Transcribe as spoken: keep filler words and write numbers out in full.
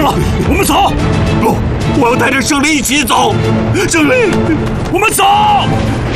了，我们走。不，我要带着胜利一起走。胜利，我们走。